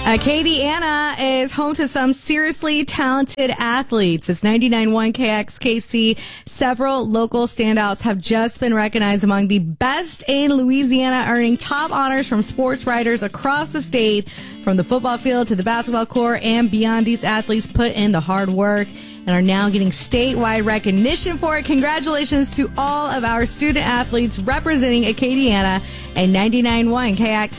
Acadiana is home to some seriously talented athletes. It's 99.1 KXKC. Several local standouts have just been recognized among the best in Louisiana, earning top honors from sports writers across the state. From the football field to the basketball court and beyond, these athletes put in the hard work and are now getting statewide recognition for it. Congratulations to all of our student athletes representing Acadiana and 99.1 KXKC.